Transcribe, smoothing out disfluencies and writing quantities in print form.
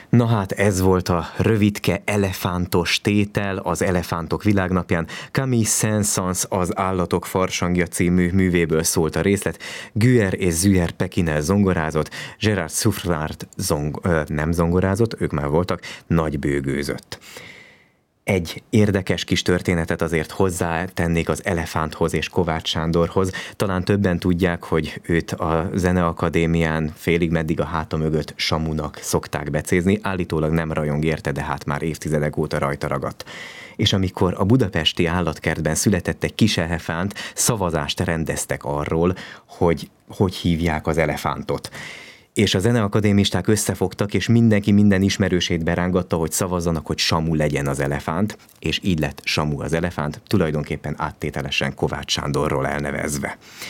Na hát ez volt a rövidke elefántos tétel az Elefántok világnapján. Camille Saint-Saëns Az állatok farsangja című művéből szólt a részlet. Güer és Züher Pekinel zongorázott, Gerard Soufflard nem zongorázott, ők már voltak, nagy bőgőzött. Egy érdekes kis történetet azért hozzátennék az Elefánthoz és Kovács Sándorhoz. Talán többen tudják, hogy őt a Zeneakadémián félig meddig a háta mögött Samunak szokták becézni. Állítólag nem rajong érte, de hát már évtizedek óta rajta ragadt. És amikor a budapesti állatkertben született egy kis elefánt, szavazást rendeztek arról, hogy hívják az elefántot. És a zeneakadémisták összefogtak, és mindenki minden ismerősét berángatta, hogy szavazzanak, hogy Samu legyen az elefánt, és így lett Samu az elefánt, tulajdonképpen áttételesen Kovács Sándorról elnevezve.